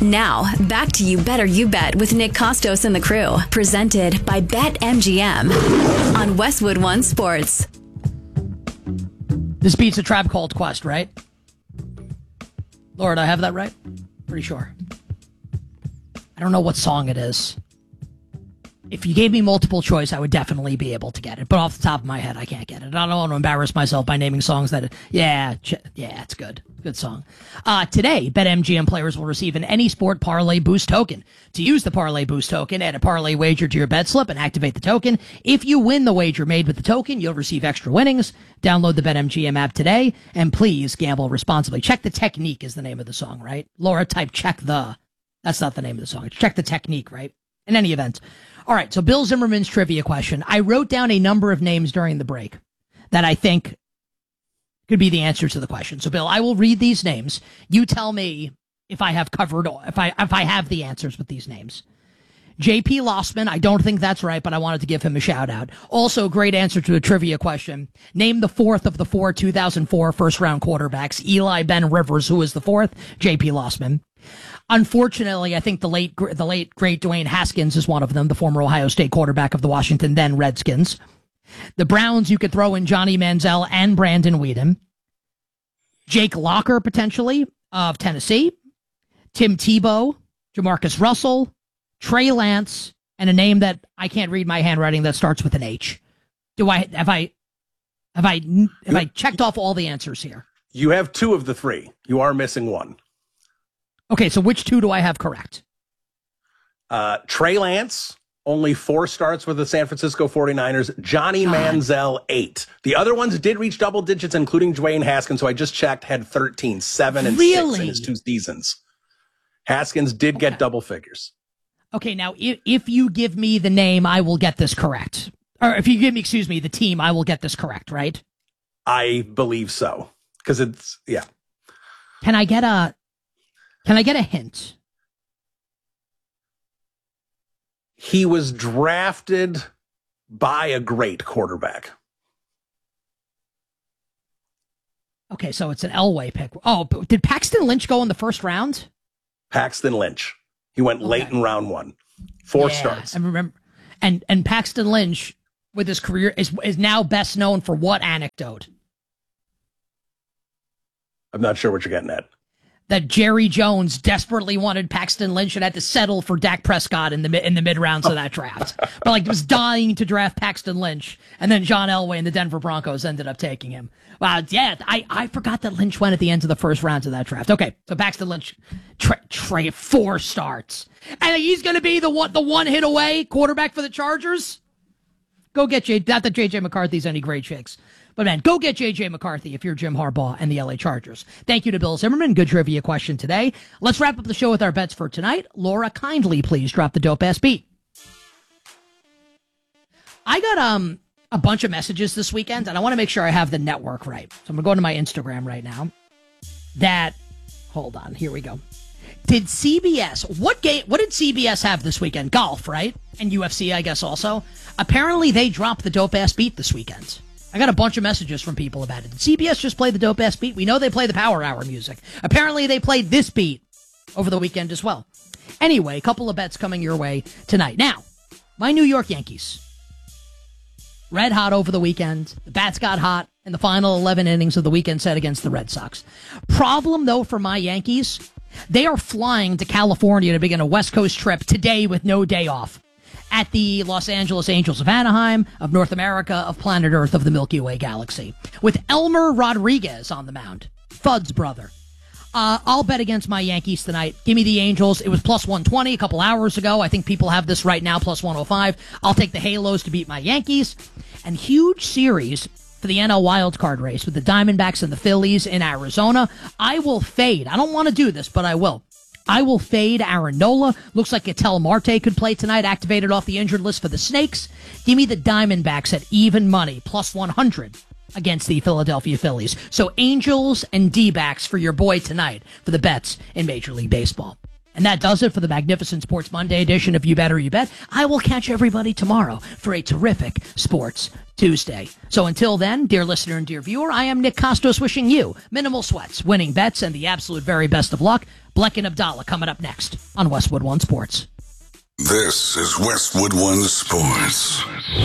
Now, back to You Better You Bet with Nick Costos and the crew. Presented by BetMGM on Westwood One Sports. This beats A Tribe Called Quest, right? Lord, I have that right? Pretty sure. I don't know what song it is. If you gave me multiple choice, I would definitely be able to get it. But off the top of my head, I can't get it. I don't want to embarrass myself by naming songs that... Yeah, it's good. Good song. Today, BetMGM players will receive an Any Sport Parlay Boost token. To use the Parlay Boost token, add a parlay wager to your bet slip and activate the token. If you win the wager made with the token, you'll receive extra winnings. Download the BetMGM app today, and please gamble responsibly. Check the Technique is the name of the song, right? Laura, type check the... That's not the name of the song. It's Check the Technique, right? In any event... All right, so Bill Zimmerman's trivia question. I wrote down a number of names during the break that I think could be the answer to the question. So, Bill, I will read these names. You tell me if I have covered, if I have the answers with these names. J.P. Lossman, I don't think that's right, but I wanted to give him a shout out. Also, great answer to a trivia question. Name the fourth of the 4 2004 first round quarterbacks. Eli Ben Rivers, who is the fourth? J.P. Lossman. Unfortunately, I think the late great Dwayne Haskins is one of them, the former Ohio State quarterback of the Washington then Redskins. The Browns, you could throw in Johnny Manziel and Brandon Weeden. Jake Locker, potentially, of Tennessee. Tim Tebow, Jamarcus Russell, Trey Lance, and a name that I can't read my handwriting that starts with an H. Have I checked off all the answers here? You have 2 of the 3. You are missing 1. Okay, so which 2 do I have correct? Trey Lance, only 4 starts with the San Francisco 49ers. Johnny Manziel, 8. The other ones did reach double digits, including Dwayne Haskins, who I just checked, had 13, 7, and 6 in his 2 seasons. Haskins did get double figures. Okay, now, if you give me the name, I will get this correct. Or if you give me, the team, I will get this correct, right? I believe so. Because it's, yeah. Can I get a hint? He was drafted by a great quarterback. Okay, so it's an Elway pick. Oh, but did Paxton Lynch go in the first round? Paxton Lynch. He went late in round 1. 4 starts. I remember. And Paxton Lynch, with his career, is now best known for what anecdote? I'm not sure what you're getting at. That Jerry Jones desperately wanted Paxton Lynch and had to settle for Dak Prescott in the mid rounds of that draft. But was dying to draft Paxton Lynch, and then John Elway and the Denver Broncos ended up taking him. Wow, yeah, I forgot that Lynch went at the end of the first round of that draft. Okay, so Paxton Lynch, 4 starts, and he's going to be the one hit away quarterback for the Chargers. Go get not that JJ McCarthy's any great shakes. But, man, go get J.J. McCarthy if you're Jim Harbaugh and the L.A. Chargers. Thank you to Bill Zimmerman. Good trivia question today. Let's wrap up the show with our bets for tonight. Laura, kindly please drop the dope-ass beat. I got a bunch of messages this weekend, and I want to make sure I have the network right. So I'm going to go to my Instagram right now. Hold on, here we go. Did CBS, what did CBS have this weekend? Golf, right? And UFC, I guess, also. Apparently, they dropped the dope-ass beat this weekend. I got a bunch of messages from people about it. Did CBS just play the dope-ass beat? We know they play the Power Hour music. Apparently, they played this beat over the weekend as well. Anyway, a couple of bets coming your way tonight. Now, my New York Yankees. Red hot over the weekend. The bats got hot in the final 11 innings of the weekend set against the Red Sox. Problem, though, for my Yankees, they are flying to California to begin a West Coast trip today with no day off. At the Los Angeles Angels of Anaheim, of North America, of planet Earth, of the Milky Way galaxy. With Elmer Rodriguez on the mound. Fud's brother. I'll bet against my Yankees tonight. Give me the Angels. It was plus 120 a couple hours ago. I think people have this right now, plus 105. I'll take the Halos to beat my Yankees. And huge series for the NL wildcard race with the Diamondbacks and the Phillies in Arizona. I will fade. I don't want to do this, but I will. I will fade Aaron Nola. Looks like Ketel Marte could play tonight, activated off the injured list for the Snakes. Give me the Diamondbacks at even money, plus 100 against the Philadelphia Phillies. So Angels and D-backs for your boy tonight for the bets in Major League Baseball. And that does it for the Magnificent Sports Monday edition of You Bet or You Bet. I will catch everybody tomorrow for a terrific Sports Tuesday. So until then, dear listener and dear viewer, I am Nick Costos wishing you minimal sweats, winning bets, and the absolute very best of luck. Bleck and Abdallah coming up next on Westwood One Sports. This is Westwood One Sports.